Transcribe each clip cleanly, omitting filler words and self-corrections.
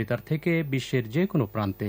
তার থেকে বিশ্বের যে কোনো প্রান্তে।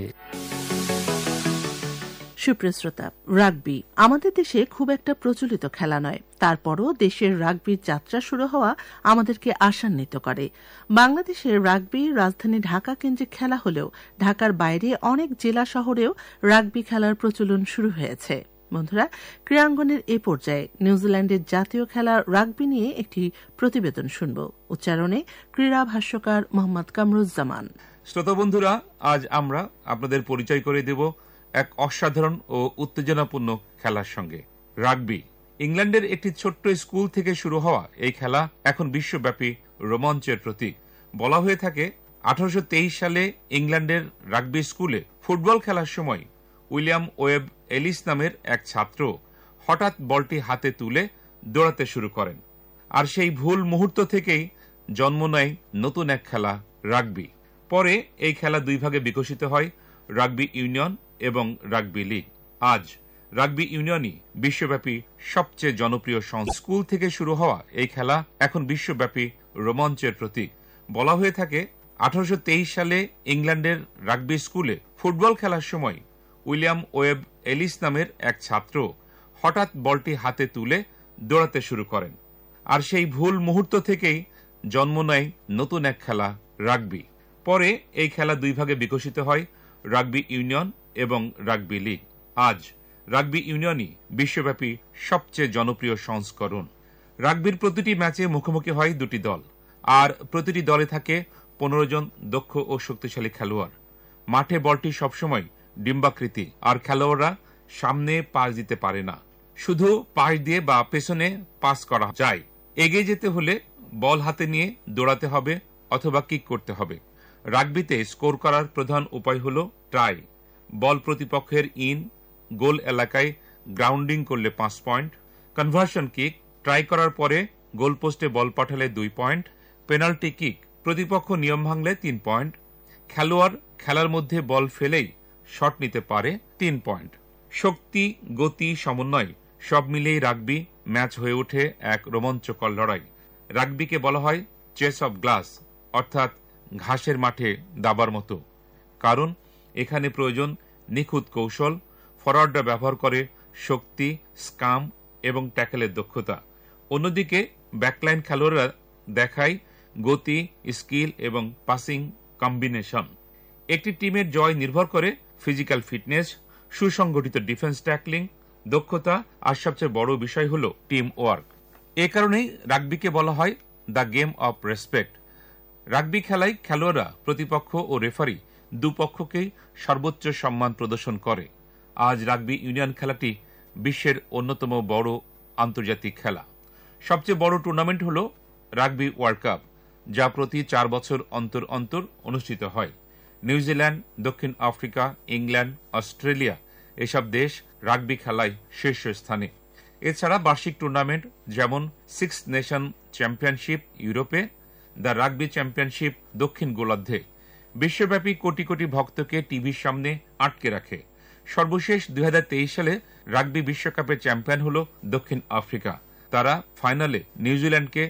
সুপ্রিয় শ্রোতা, রাগবি আমাদের দেশে খুব একটা প্রচলিত খেলা নয়, তারপরও দেশের রাগবির যাত্রা শুরু হওয়া আমাদেরকে আশান্বিত করে। বাংলাদেশের রাগবি রাজধানী ঢাকা কেন্দ্রিক খেলা হলেও ঢাকার বাইরে অনেক জেলা শহরেও রাগবি খেলার প্রচলন শুরু হয়েছে। বন্ধুরা, ক্রীড়াঙ্গনের এ পর্যায়ে নিউজিল্যান্ডের জাতীয় খেলা রাগবি নিয়ে একটি প্রতিবেদন শুনব। উচ্চারণে ক্রীড়া ভাষ্যকার মোহাম্মদ কামরুজ্জামান। শ্রোতা বন্ধুরা, আজ আমরা আপনাদের পরিচয় করে দেব এক অসাধারণ ও উত্তেজনাপূর্ণ খেলার সঙ্গে, রাগবি। ইংল্যান্ডের একটি ছোট্ট স্কুল থেকে শুরু হওয়া এই খেলা এখন বিশ্বব্যাপী রোমাঞ্চের প্রতীক। বলা হয়ে থাকে 1823 সালে ইংল্যান্ডের রাগবি স্কুলে ফুটবল খেলার সময় উইলিয়াম ওয়েব এলিস নামের এক ছাত্র হঠাৎ বলটি হাতে তুলে দৌড়াতে শুরু করেন, আর সেই ভুল মুহূর্ত থেকেই জন্ম নেয় নতুন এক খেলা, রাগবি। পরে এই খেলা দুই ভাগে বিকশিত হয়, রাগবি ইউনিয়ন এবং রাগবি লীগ। আজ রাগবি ইউনিয়নই বিশ্বব্যাপী সবচেয়ে জনপ্রিয় স্কুল থেকে শুরু হওয়া এই খেলা এখন বিশ্বব্যাপী রোমাঞ্চের প্রতীক। বলা হয়ে থাকে 1823 সালে ইংল্যান্ডের রাগবি স্কুলে ফুটবল খেলার সময় উইলিয়াম ওয়েব এলিস নামের এক ছাত্র হঠাৎ বলটি হাতে তুলে দৌড়াতে শুরু করেন, আর সেই ভুল মুহূর্ত থেকেই জন্ম নেয় নতুন এক খেলা, রাগবি। পরে এই খেলা দুই ভাগে বিকশিত হয়, রাগবি ইউনিয়ন এবং রাগবি লীগ। আজ রাগবি ইউনিয়নই বিশ্বব্যাপী সবচেয়ে জনপ্রিয় সংস্করণ। রাগবির প্রতিটি ম্যাচে মুখোমুখি হয় দুটি দল, আর প্রতিটি দলে থাকে 15 জন দক্ষ ও শক্তিশালী খেলোয়াড়। মাঠে বলটি সবসময় ডিম্বাকৃতি, আর খেলোয়াড়রা সামনে পাস দিতে পারে না, শুধু পাশ দিয়ে বা পেছনে পাস করা যায়। এগিয়ে যেতে হলে বল হাতে নিয়ে দৌড়াতে হবে অথবা কিক করতে হবে। রাগবিতে স্কোর করার প্রধান উপায় হল ট্রাই। বল প্রতিপক্ষের ইন গোল এলাকায় গ্রাউন্ডিং করলে 5 পয়েন্ট, কনভার্সন কিক ট্রাই করার পরে গোলপোস্টে বল পাঠালে 2 পয়েন্ট, পেনাল্টি কিক প্রতিপক্ষ নিয়ম ভাঙলে 3 পয়েন্ট, খেলোয়াড় খেলার মধ্যে বল ফেলেই শট নিতে পারে 3 পয়েন্ট। শক্তি, গতি, সমন্বয় সব মিলিয়ে রাগবি ম্যাচ হয়ে ওঠে এক রোমাঞ্চকর লড়াই। রাগবিকে বলা হয় চেস অব গ্লাস, অর্থাৎ ঘাসের মাঠে দাবার মতো, কারণ এখানে প্রয়োজন নিখুঁত কৌশল। ফরওয়ার্ডরা ব্যবহার করে শক্তি, স্কাম এবং ট্যাকেলের দক্ষতা। অন্যদিকে ব্যাকলাইন খেলোয়াড়রা দেখায় গতি, স্কিল এবং পাসিং কম্বিনেশন। একটি টিমের জয় নির্ভর করে ফিজিক্যাল ফিটনেস, সুসংগঠিত ডিফেন্স, ট্যাকলিং দক্ষতা, আর সবচেয়ে বড় বিষয় হল টিম ওয়ার্ক। এ কারণেই রাগবিকে বলা হয় the game of respect. Rugby খেলায় খেলোয়াড়রা, প্রতিপক্ষ ও রেফারি দুপক্ষকেই সর্বোচ্চ সম্মান প্রদর্শন করে। আজ রাগবি ইউনিয়ন খেলাটি বিশ্বের অন্যতম বড় আন্তর্জাতিক খেলা। সবচেয়ে বড় টুর্নামেন্ট হল রাগবি ওয়ার্ল্ড কাপ, যা প্রতি 4 বছর অন্তর অন্তর অনুষ্ঠিত হয়। নিউজিল্যান্ড, দক্ষিণ আফ্রিকা, ইংল্যান্ড, অস্ট্রেলিয়া এসব দেশ রাগবি খেলায় শীর্ষস্থানে। এছাড়া বার্ষিক টুর্নামেন্ট যেমন 6 নেশন চ্যাম্পিয়নশিপ ইউরোপে, দ্য রাগবি চ্যাম্পিয়নশিপ দক্ষিণ গোলার্ধে বিশ্বব্যাপী কোটি কোটি ভক্তকে টিভির সামনে আটকে রাখে। সর্বশেষ 2023 সালে রাগবি বিশ্বকাপের চ্যাম্পিয়ন হল দক্ষিণ আফ্রিকা। তারা ফাইনালে নিউজিল্যান্ডকে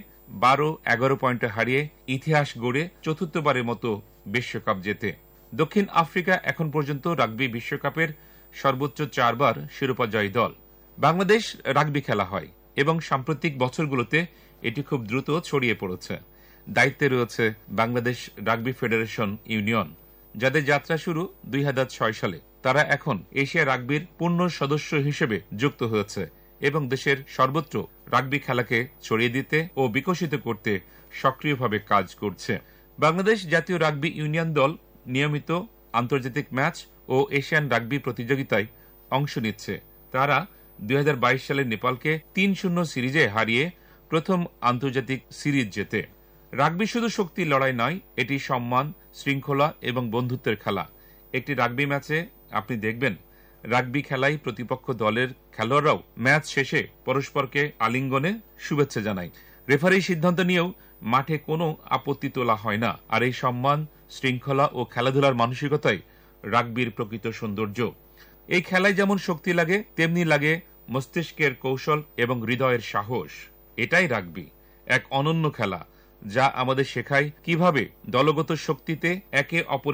12-11 পয়েন্টে হারিয়ে ইতিহাস গড়ে চতুর্থবারের মতো বিশ্বকাপ জেতে। দক্ষিণ আফ্রিকা এখন পর্যন্ত রাগবি বিশ্বকাপের সর্বোচ্চ 4 বার শিরোপা জয়ী দল। বাংলাদেশ রাগবি খেলা হয় এবং সাম্প্রতিক বছরগুলোতে এটি খুব দ্রুত ছড়িয়ে পড়েছে। দায়িত্বে রয়েছে বাংলাদেশ রাগবি ফেডারেশন ইউনিয়ন, যাদের যাত্রা শুরু 2006 সালে। তারা এখন এশিয়া রাগবির পূর্ণ সদস্য হিসেবে যুক্ত হয়েছে এবং দেশের সর্বত্র রাগবি খেলাকে ছড়িয়ে দিতে ও বিকশিত করতে সক্রিয়ভাবে কাজ করছে। বাংলাদেশ জাতীয় রাগবি ইউনিয়ন দল নিয়মিত আন্তর্জাতিক ম্যাচ ও এশিয়ান রাগবি প্রতিযোগিতায় অংশ নিচ্ছে। তারা 2022 সালে নেপালকে 3-0 সিরিজে হারিয়ে প্রথম আন্তর্জাতিক সিরিজ জেতে। রাগবি শুধু শক্তির লড়াই নয়, এটি সম্মান, শৃঙ্খলা এবং বন্ধুত্বের খেলা। একটি রাগবি ম্যাচে আপনি দেখবেন রাগবি খেলায় প্রতিপক্ষ দলের খেলোয়াড়রাও ম্যাচ শেষে পরস্পরকে আলিঙ্গনে শুভেচ্ছা জানায়। রেফারির সিদ্ধান্ত নিয়েও মাঠে কোনো আপত্তি তোলা হয় না। আর এই সম্মান, শৃঙ্খলা ও খেলাধুলার মানসিকতাই রাগবির প্রকৃত সৌন্দর্য। এই খেলায় যেমন শক্তি লাগে, তেমনি লাগে মস্তিষ্কের কৌশল এবং হৃদয়ের সাহস। এটাই রাগবি, এক অনন্য খেলা যা আমাদের শেখায় কিভাবে দলগত শক্তিতে একে অপরের